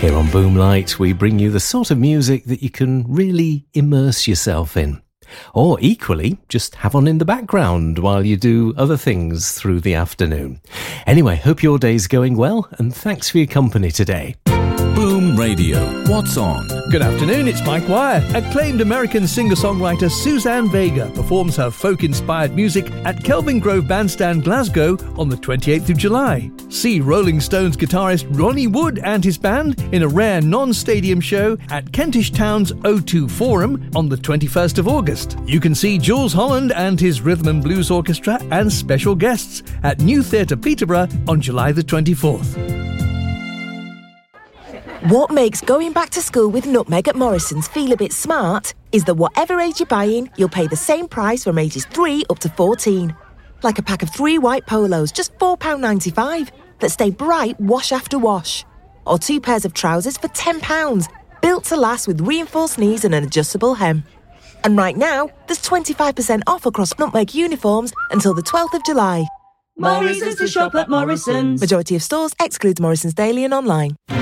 Here on Boomlight, we bring you the sort of music that you can really immerse yourself in. Or equally, just have on in the background while you do other things through the afternoon. Anyway, hope your day's going well, and thanks for your company today. Boom Radio. What's on? Good afternoon, it's Mike Wire. Acclaimed American singer-songwriter Suzanne Vega performs her folk-inspired music at Kelvin Grove Bandstand, Glasgow on the 28th of July. See Rolling Stones guitarist Ronnie Wood and his band in a rare non-stadium show at Kentish Town's O2 Forum on the 21st of August. You can see Jules Holland and his Rhythm and Blues Orchestra and special guests at New Theatre Peterborough on July the 24th. What makes going back to school with Nutmeg at Morrison's feel a bit smart is that whatever age you're buying, you'll pay the same price from ages 3 up to 14. Like a pack of 3 white polos, just £4.95, that stay bright wash after wash. Or 2 pairs of trousers for £10, built to last with reinforced knees and an adjustable hem. And right now, there's 25% off across Nutmeg uniforms until the 12th of July. More reasons to shop at Morrison's. Majority of stores excludes Morrison's Daily and online.